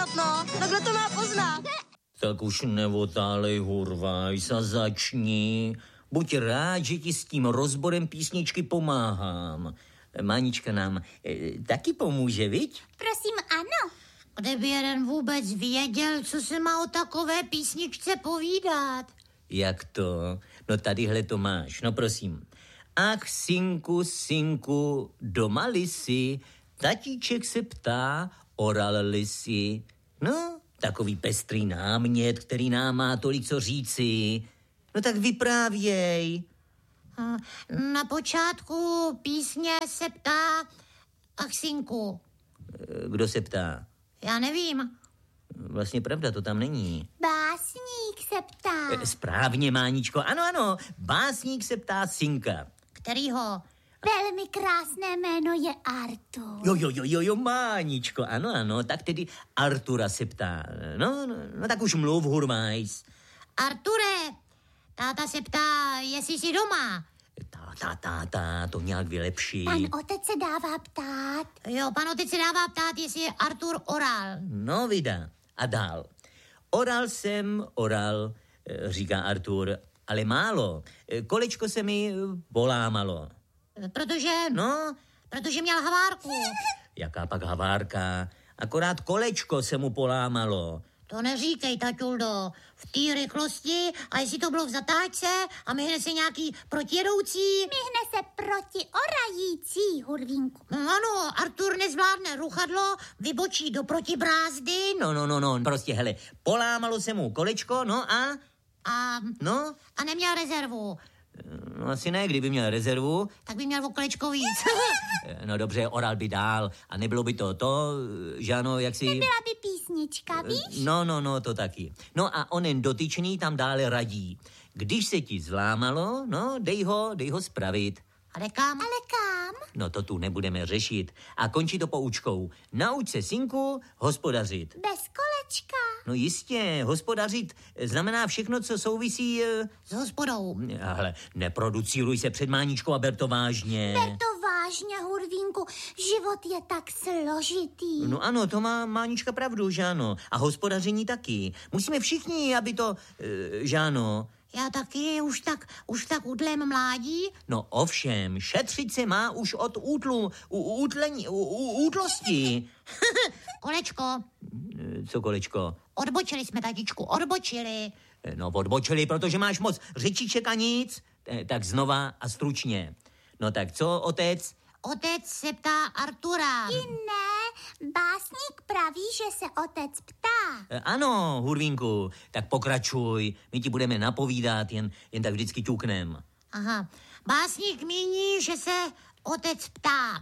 poznat, no. Takhle to má poznat. Tak už neotálej, Hurvajs, a začni. Buď rád, že ti s tím rozborem písničky pomáhám. Mánička nám taky pomůže, viď? Prosím, ano. Kdyby jeden vůbec věděl, co se má o takové písničce povídat. Jak to? No tadyhle to máš, no prosím. Ach, synku, doma lisi, tatíček se ptá, oral lisi. No, takový pestrý námět, který nám má tolik co říci. No tak vyprávěj. Na počátku písně se ptá, ach, synku. Kdo se ptá? Já nevím. Vlastně pravda, to tam není. Básník se ptá. Správně, Máničko, ano, básník se ptá synka. Kterýho? Velmi krásné jméno je Artur. Jo, Máničko, ano, tak tedy Artura se ptá. No, tak už mluv, Hurvajs. Arture, táta se ptá, jestli jsi doma. Táta, to nějak vylepší. Pan otec se dává ptát. Jo, pan otec se dává ptát, jestli je Artur oral. No, vida. A dál. Oral, říká Artur, ale málo. Kolečko se mi polámalo. Protože měl havárku. Jaká pak havárka? Akorát kolečko se mu polámalo. To neříkej, taťuldo. V té rychlosti, a jestli to bylo v zatáčce a myhne se nějaký protijedoucí. Myhne se proti orající, Hurvínku. Ano, Artur nezvládne ruchadlo, vybočí do protibrázdy. No, prostě, hele, polámalo se mu kolečko, no a? A neměl rezervu. No asi ne, kdyby měl rezervu. Tak by měl o kolečko víc. No dobře, oral by dál a nebylo by to, že ano, jak si... Nebyla by písnička, víš? No, to taky. No a onen dotyčný tam dále radí. Když se ti zlámalo, no, dej ho spravit. Ale kam? No to tu nebudeme řešit. A končí to poučkou. Nauč se, synku, hospodařit. Bez kolečka. No jistě, hospodařit znamená všechno, co souvisí... S hospodou. Hele, neproducíruj se před Máničkou a ber to vážně. Ber to vážně, Hurvínku. Život je tak složitý. No ano, to má Mánička pravdu, že ano. A hospodaření taky. Musíme všichni, aby to... že ano... Já taky, už tak útlém mládí. No ovšem, šetřit se má už od útlosti. Kolečko. Co kolečko? Odbočili jsme, tatičku, odbočili. No odbočili, protože máš moc řečiček a nic. Tak znova a stručně. No tak co, otec? Otec se ptá Artura. I ne, básník praví, že se otec ptá. Ano, Hurvínku, tak pokračuj. My ti budeme napovídat, jen tak vždycky ťuknem. Aha, básník míní, že se otec ptá.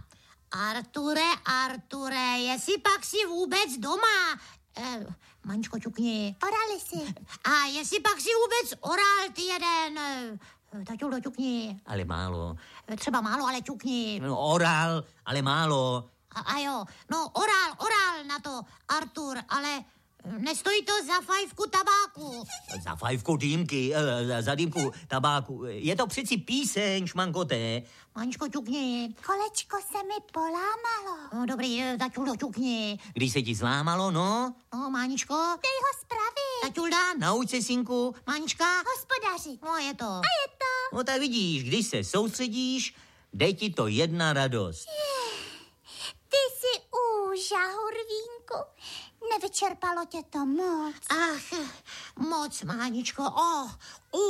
Arture, jestli pak si vůbec doma... Maničko, ťukni. Orali si. A jestli pak si vůbec oral ty jeden... Taťuldo, ťukni. Ale málo. Třeba málo, ale ťukni. No, oral, ale málo. A jo, no oral na to, Artur, ale nestojí to za fajfku tabáku. Za fajfku dýmky, za dýmku tabáku. Je to přeci píseň, šmankoté. Maničko, ťukni. Kolečko se mi polámalo. No dobrý, taťuldo, ťukni. Když se ti zlámalo, no? No, Máničko. Dej ho spravit. Taťulda. Nauč se, synku. Mánička. Hospodařit. No, je to. A je to. No tak vidíš, když se soustředíš, dej ti to jedna radost. Ty jsi úža, Hurvínku. Nevyčerpalo tě to moc. Ach, moc, Máničko,